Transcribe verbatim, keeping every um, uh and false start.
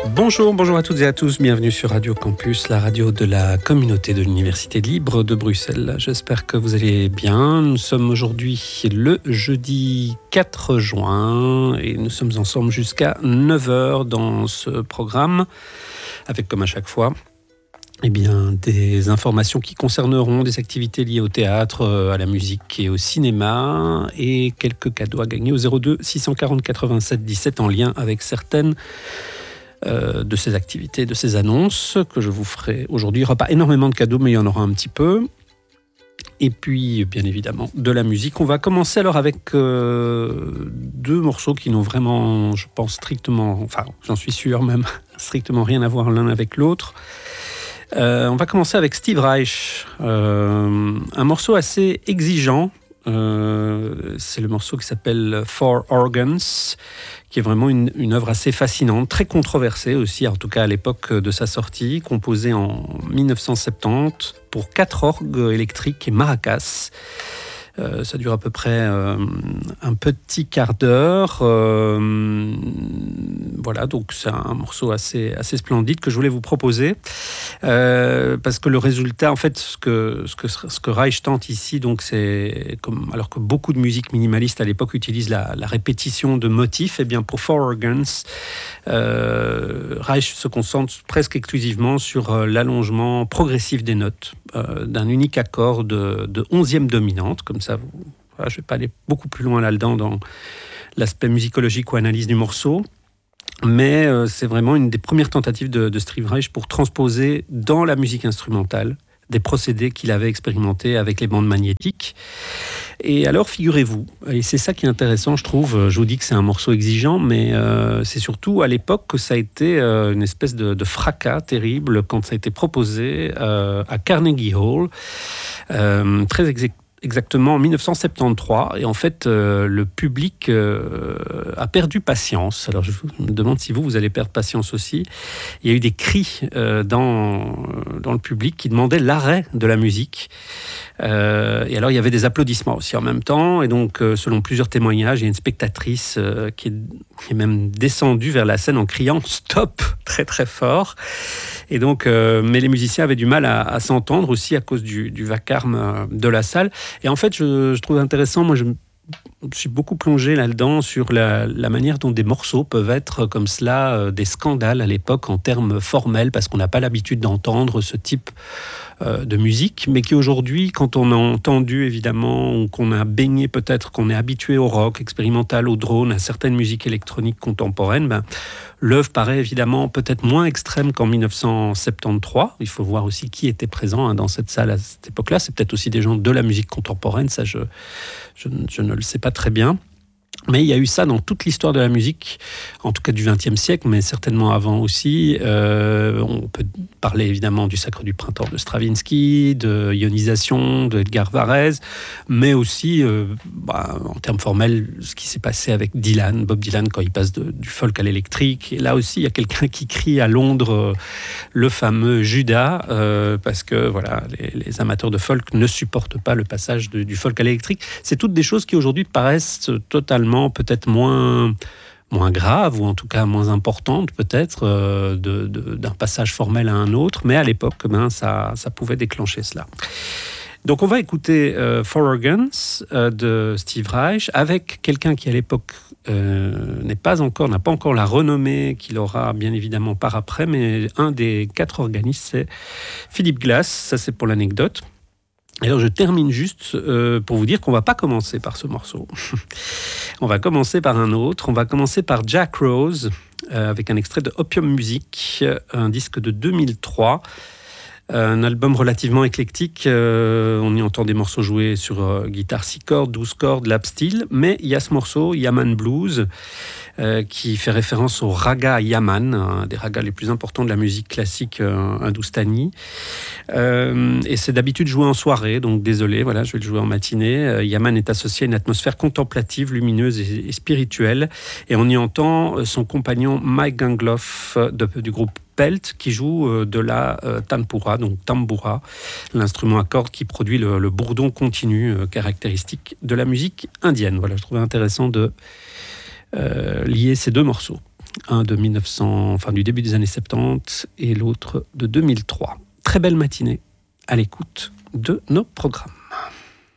Bonjour, bonjour à toutes et à tous, bienvenue sur Radio Campus, la radio de la communauté de l'Université libre de Bruxelles. J'espère que vous allez bien. Nous sommes aujourd'hui le jeudi quatre juin et nous sommes ensemble jusqu'à neuf heures dans ce programme, avec comme à chaque fois, eh bien, des informations qui concerneront des activités liées au théâtre, à la musique et au cinéma, et quelques cadeaux à gagner au zéro deux six cent quarante quatre-vingt-sept dix-sept en lien avec certaines euh, de ces activités, de ces annonces que je vous ferai aujourd'hui. Il n'y aura pas énormément de cadeaux, mais il y en aura un petit peu. Et puis, bien évidemment, de la musique. On va commencer alors avec euh, deux morceaux qui n'ont vraiment, je pense, strictement, enfin, j'en suis sûr même, strictement rien à voir l'un avec l'autre. Euh, on va commencer avec Steve Reich, euh, un morceau assez exigeant. Euh, c'est le morceau qui s'appelle Four Organs, qui est vraiment une, une œuvre assez fascinante, très controversée aussi, en tout cas à l'époque de sa sortie, composée en dix-neuf cent soixante-dix pour quatre orgues électriques et maracas. Euh, ça dure à peu près euh, un petit quart d'heure. Euh, voilà, donc c'est un morceau assez, assez splendide que je voulais vous proposer. Euh, parce que le résultat, en fait, ce que, ce que, ce que Reich tente ici, donc c'est comme, alors que beaucoup de musique minimaliste à l'époque utilisent la, la répétition de motifs, et bien pour Four Organs, euh, Reich se concentre presque exclusivement sur euh, l'allongement progressif des notes, euh, d'un unique accord de, de onzième dominante, comme ça. Vous, voilà, je ne vais pas aller beaucoup plus loin là-dedans dans l'aspect musicologique ou analyse du morceau, mais euh, c'est vraiment une des premières tentatives de, de Steve Reich pour transposer dans la musique instrumentale des procédés qu'il avait expérimentés avec les bandes magnétiques. Et alors, figurez-vous, et c'est ça qui est intéressant, je trouve, je vous dis que c'est un morceau exigeant, mais euh, c'est surtout à l'époque que ça a été euh, une espèce de, de fracas terrible quand ça a été proposé euh, à Carnegie Hall, euh, très exactement. Exactement en dix-neuf cent soixante-treize, et en fait euh, le public euh, a perdu patience. Alors je me demande si vous, vous allez perdre patience aussi. Il y a eu des cris euh, dans, dans le public qui demandaient l'arrêt de la musique. Euh, et alors il y avait des applaudissements aussi en même temps, et donc euh, selon plusieurs témoignages, il y a une spectatrice euh, qui, est, qui est même descendue vers la scène en criant « Stop !» très très fort. Et donc, euh, mais les musiciens avaient du mal à, à s'entendre aussi à cause du, du vacarme de la salle. Et en fait, je, je trouve intéressant, moi je me suis beaucoup plongé là-dedans sur la, la manière dont des morceaux peuvent être comme cela, euh, des scandales à l'époque en termes formels, parce qu'on n'a pas l'habitude d'entendre ce type euh, de musique, mais qui aujourd'hui, quand on a entendu évidemment, ou qu'on a baigné peut-être, qu'on est habitué au rock expérimental, au drone, à certaines musiques électroniques contemporaines, ben, l'œuvre paraît évidemment peut-être moins extrême qu'en dix-neuf cent soixante-treize. Il faut voir aussi qui était présent hein, dans cette salle à cette époque-là. C'est peut-être aussi des gens de la musique contemporaine, ça je, je, je ne le sais pas très bien. Mais il y a eu ça dans toute l'histoire de la musique, en tout cas du vingtième siècle, mais certainement avant aussi. Euh, on peut parler évidemment du Sacre du Printemps de Stravinsky, de Ionisation de Edgar Varèse, mais aussi, euh, bah, en termes formels, ce qui s'est passé avec Dylan, Bob Dylan, quand il passe de, du folk à l'électrique. Et là aussi, il y a quelqu'un qui crie à Londres euh, le fameux Judas, euh, parce que voilà, les, les amateurs de folk ne supportent pas le passage de, du folk à l'électrique. C'est toutes des choses qui aujourd'hui paraissent totalement peut-être moins, moins grave, ou en tout cas moins importante peut-être, euh, de, de, d'un passage formel à un autre, mais à l'époque, ben, ça, ça pouvait déclencher cela. Donc on va écouter euh, Four Organs euh, de Steve Reich, avec quelqu'un qui à l'époque euh, n'est pas encore, n'a pas encore la renommée qu'il aura bien évidemment par après, mais un des quatre organistes, c'est Philip Glass, ça c'est pour l'anecdote. Alors je termine juste euh, pour vous dire qu'on ne va pas commencer par ce morceau. On va commencer par un autre. On va commencer par Jack Rose, euh, avec un extrait de Opium Music, un disque de deux mille trois. Un album relativement éclectique. Euh, on y entend des morceaux joués sur euh, guitare six cordes, douze cordes, lap steel. Mais il y a ce morceau, Yaman Blues, euh, qui fait référence au raga Yaman, un des ragas les plus importants de la musique classique euh, hindoustanie. Euh, et c'est d'habitude joué en soirée, donc désolé, voilà, je vais le jouer en matinée. Euh, Yaman est associé à une atmosphère contemplative, lumineuse et, et spirituelle. Et on y entend son compagnon Mike Gangloff de, du groupe Pelt, qui joue de la euh, tanpura, donc tambura, l'instrument à cordes qui produit le, le bourdon continu euh, caractéristique de la musique indienne. Voilà, je trouvais intéressant de euh, lier ces deux morceaux. un de mille neuf cents, enfin du début des années soixante-dix et l'autre de deux mille trois. Très belle matinée à l'écoute de nos programmes.